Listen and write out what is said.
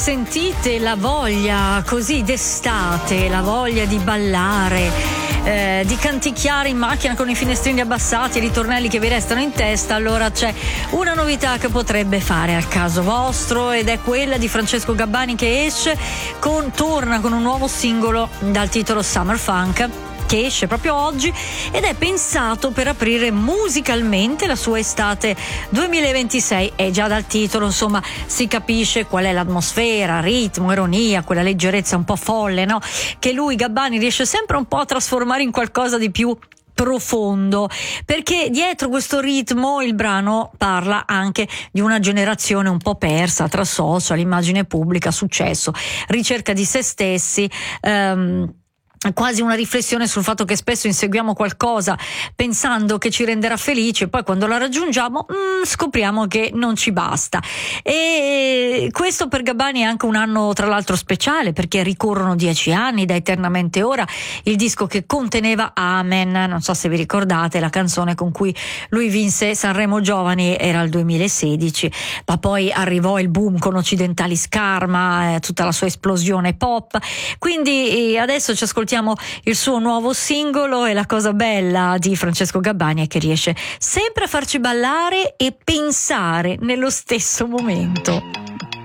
sentite la voglia così d'estate, la voglia di ballare, di canticchiare in macchina con i finestrini abbassati e i ritornelli che vi restano in testa, allora c'è una novità che potrebbe fare al caso vostro, ed è quella di Francesco Gabbani, che torna con un nuovo singolo dal titolo Summer Funk, che esce proprio oggi ed è pensato per aprire musicalmente la sua estate 2026. E già dal titolo, insomma, si capisce qual è l'atmosfera, ritmo, ironia, quella leggerezza un po' folle, no? Che lui, Gabbani, riesce sempre un po' a trasformare in qualcosa di più profondo, perché dietro questo ritmo il brano parla anche di una generazione un po' persa tra social, immagine pubblica, successo, ricerca di se stessi, quasi una riflessione sul fatto che spesso inseguiamo qualcosa pensando che ci renderà felici e poi quando la raggiungiamo scopriamo che non ci basta. E questo per Gabbani è anche un anno tra l'altro speciale, perché ricorrono 10 anni da Eternamente Ora, il disco che conteneva Amen, non so se vi ricordate, la canzone con cui lui vinse Sanremo Giovani, era il 2016, ma poi arrivò il boom con Occidentali Scarma, tutta la sua esplosione pop, quindi adesso ci ascoltiamo il suo nuovo singolo. E la cosa bella di Francesco Gabbani è che riesce sempre a farci ballare e pensare nello stesso momento.